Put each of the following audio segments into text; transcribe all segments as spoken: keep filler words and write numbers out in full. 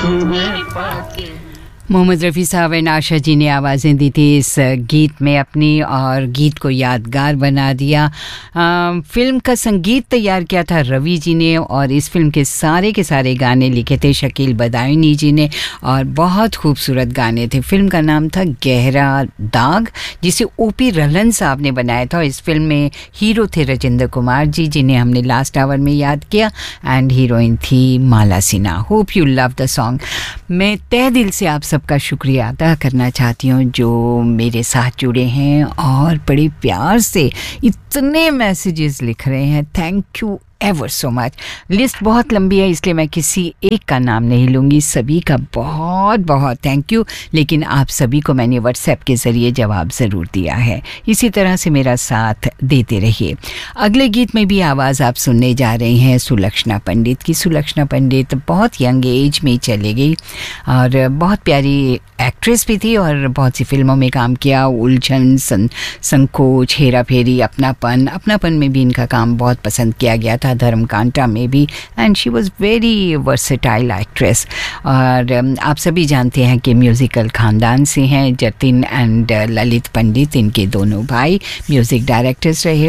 तुम्हें पाके। मोहम्मद रफ़ी साहब और आशा जी ने आवाज़ें दी थी इस गीत में अपनी और गीत को यादगार बना दिया। आ, फिल्म का संगीत तैयार किया था रवि जी ने और इस फिल्म के सारे के सारे गाने लिखे थे शकील बदायूनी जी ने और बहुत खूबसूरत गाने थे। फिल्म का नाम था गहरा दाग जिसे ओपी रलन साहब ने बनाया था। इस फिल्म में हीरो थे राजेंद्र कुमार जी जिन्हें हमने लास्ट आवर में याद किया एंड हीरोइन थी Mala Sinha. Hope you love the song. मैं तहे दिल से आप सबका शुक्रिया अदा करना चाहती हूँ जो मेरे साथ जुड़े हैं और बड़े प्यार से इतने मैसेजेस लिख रहे हैं। Thank you ever so much. List बहुत लंबी है इसलिए मैं किसी एक का नाम नहीं लूँगी, सभी का बहुत बहुत थैंक यू। लेकिन आप सभी को मैंने व्हाट्सएप के ज़रिए जवाब ज़रूर दिया है। इसी तरह से मेरा साथ देते रहिए। अगले गीत में भी आवाज़ आप सुनने जा रहे हैं सुलक्षणा पंडित की। सुलक्षणा पंडित बहुत यंग एज में चली गई और बहुत प्यारी एक्ट्रेस भी थी और बहुत सी फिल्मों में काम किया। उलझन, सं, संकोच, हेरा फेरी, अपनापन अपनापन में भी इनका काम बहुत पसंद किया गया था, धर्मकांटा में भी। And she was very versatile actress. और आप सभी जानते हैं कि म्यूज़िकल ख़ानदान से हैं। जतिन एंड ललित पंडित इनके दोनों भाई म्यूज़िक डायरेक्टर्स रहे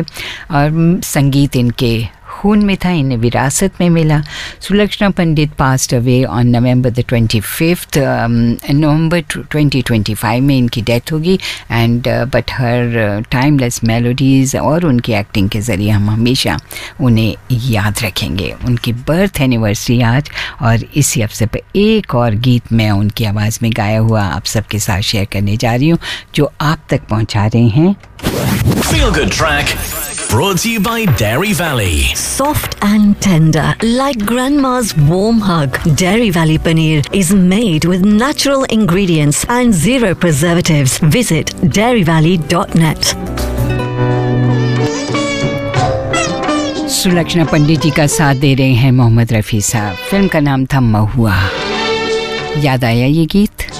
और संगीत इनके खून में था, इन्हें विरासत में मिला। Sulakshana Pandit passed away on November the twenty fifth November twenty twenty five में इनकी डेथ होगी। And but her timeless melodies और उनकी एक्टिंग के ज़रिए हम हमेशा उन्हें याद रखेंगे। उनकी बर्थ एनिवर्सरी आज और इसी अवसर पर एक और गीत मैं उनकी आवाज़ में गाया हुआ आप सबके साथ शेयर करने जा रही हूँ जो आप तक पहुँचा रहे हैं। Feel Good Track brought to you by Dairy Valley. Soft and tender, like grandma's warm hug. Dairy Valley paneer is made with natural ingredients and zero preservatives. Visit dairy valley dot net. Sulakshana Pandit जी का साथ दे रहे हैं मोहम्मद रफ़ी साहब। Film का नाम था महुआ। याद आया ये गीत?